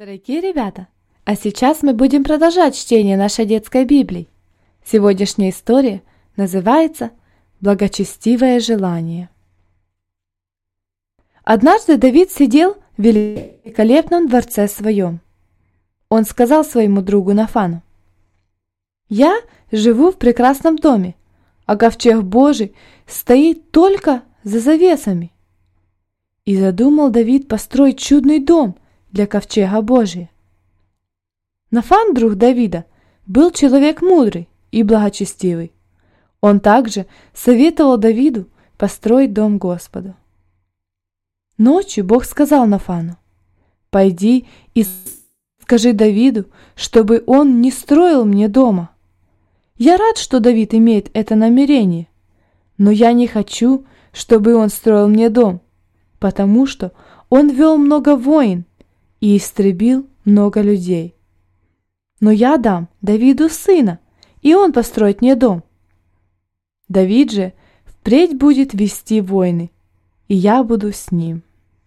Дорогие ребята, а сейчас мы будем продолжать чтение нашей детской Библии. Сегодняшняя история называется «Благочестивое желание». Однажды Давид сидел в великолепном дворце своем. Он сказал своему другу Нафану: «Я живу в прекрасном доме, а ковчег Божий стоит только за завесами». И задумал Давид построить чудный дом для ковчега Божия. Нафан, друг Давида, был человек мудрый и благочестивый. Он также советовал Давиду построить дом Господу. Ночью Бог сказал Нафану: «Пойди и скажи Давиду, чтобы он не строил мне дома. Я рад, что Давид имеет это намерение, но я не хочу, чтобы он строил мне дом, потому что он вел много войн и истребил много людей. Но я дам Давиду сына, и он построит мне дом. Давид же впредь будет вести войны, и я буду с ним».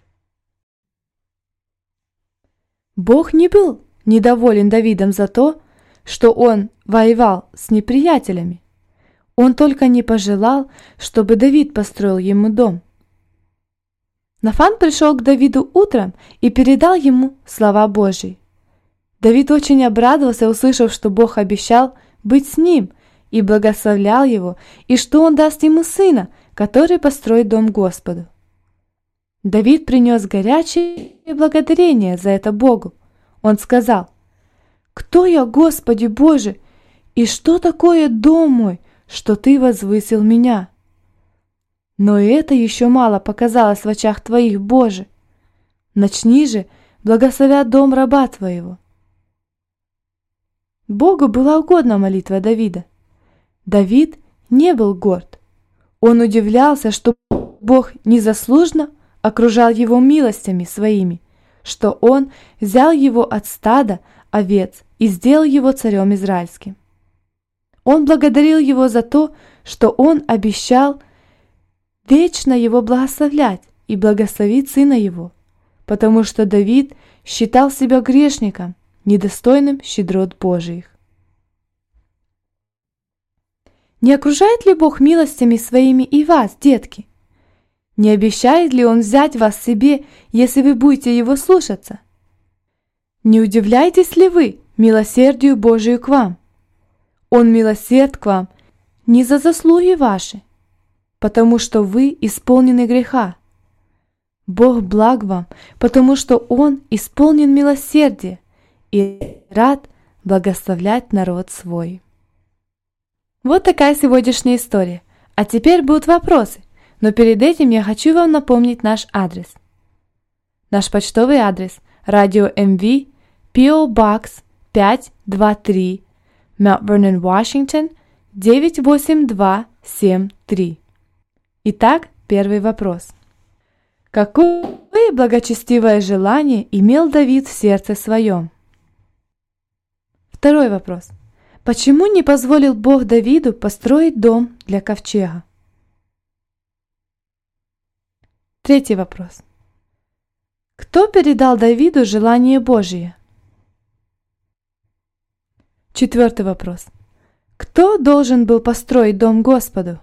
Бог не был недоволен Давидом за то, что он воевал с неприятелями. Он только не пожелал, чтобы Давид построил ему дом. Нафан пришел к Давиду утром и передал ему слова Божьи. Давид очень обрадовался, услышав, что Бог обещал быть с ним и благословлял его, и что он даст ему сына, который построит дом Господу. Давид принес горячее благодарение за это Богу. Он сказал: «Кто я, Господи Боже, и что такое дом мой, что Ты возвысил меня? Но и это еще мало показалось в очах Твоих, Боже. Начни же благословять дом раба Твоего». Богу была угодна молитва Давида. Давид не был горд. Он удивлялся, что Бог незаслуженно окружал его милостями своими, что Он взял его от стада овец и сделал его царем израильским. Он благодарил его за то, что он обещал вечно его благословлять и благословить сына его, потому что Давид считал себя грешником, недостойным щедрот Божиих. Не окружает ли Бог милостями своими и вас, детки? Не обещает ли Он взять вас себе, если вы будете Его слушаться? Не удивляетесь ли вы милосердию Божию к вам? Он милосерд к вам не за заслуги ваши, потому что вы исполнены греха. Бог благ вам, потому что Он исполнен милосердия и рад благословлять народ свой. Вот такая сегодняшняя история. А теперь будут вопросы, но перед этим я хочу вам напомнить наш адрес. Наш почтовый адрес: Radio MV, P.O. Box 523, Mount Vernon, Washington 98273. Итак, первый вопрос. Какое благочестивое желание имел Давид в сердце своем? Второй вопрос. Почему не позволил Бог Давиду построить дом для ковчега? Третий вопрос. Кто передал Давиду желание Божие? Четвертый вопрос. Кто должен был построить дом Господу?